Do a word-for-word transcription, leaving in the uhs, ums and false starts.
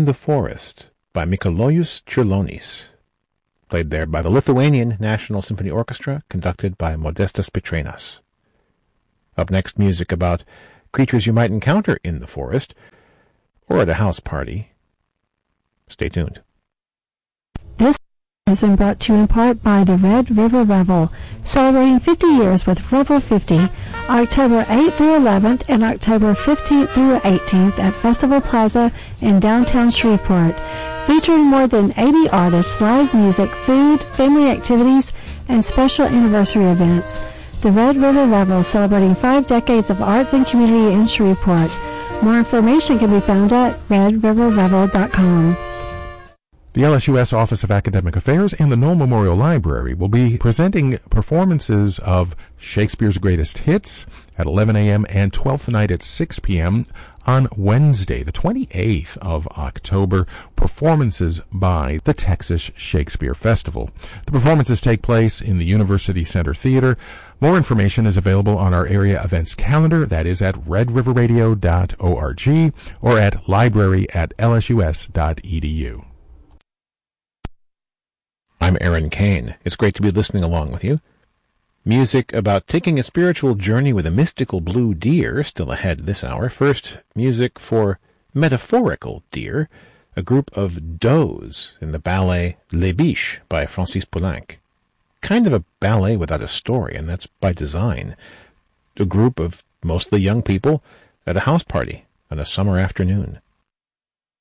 In the Forest by Mikalojus Čiurlionis, played there by the Lithuanian National Symphony Orchestra, conducted by Modestas Pitrenas. Up next, music about creatures you might encounter in the forest or at a house party. Stay tuned. This has been brought to you in part by the Red River Revel, celebrating fifty years with Revel fifty, October eighth through eleventh and October fifteenth through eighteenth at Festival Plaza in downtown Shreveport, featuring more than eighty artists, live music, food, family activities, and special anniversary events. The Red River Revel, celebrating five decades of arts and community in Shreveport. More information can be found at red river revel dot com. The L S U S Office of Academic Affairs and the Knoll Memorial Library will be presenting performances of Shakespeare's Greatest Hits at eleven a.m. and Twelfth Night at six p.m. on Wednesday, the twenty-eighth of October, performances by the Texas Shakespeare Festival. The performances take place in the University Center Theater. More information is available on our area events calendar, that is at red river radio dot org or at library at l s u s dot e d u. I'm Aaron Kane. It's great to be listening along with you. Music about taking a spiritual journey with a mystical blue deer still ahead this hour. First, music for Metaphorical Deer, a group of does in the ballet Les Biches by Francis Poulenc. Kind of a ballet without a story, and that's by design. A group of mostly young people at a house party on a summer afternoon.